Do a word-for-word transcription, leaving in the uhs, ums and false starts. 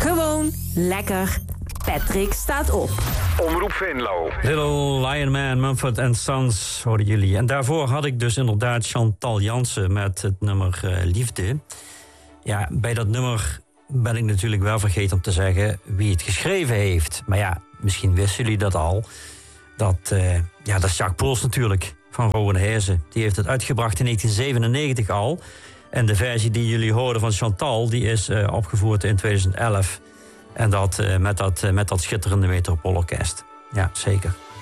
Gewoon lekker. Patrick staat op. Omroep Venlo. Little Lion Man, Mumford and Sons hoorden jullie. En daarvoor had ik dus inderdaad Chantal Jansen met het nummer uh, Liefde. Ja, bij dat nummer ben ik natuurlijk wel vergeten om te zeggen wie het geschreven heeft. Maar ja, misschien wisten jullie dat al. Dat, uh, ja, dat is Jacques Poels natuurlijk, van Rowan Hezen. Die heeft het uitgebracht in negentien zevenennegentig al. En de versie die jullie hoorden van Chantal, die is uh, opgevoerd in tweeduizend elf. En dat uh, met, dat, uh, met dat schitterende Metropoolorkest. Ja, zeker.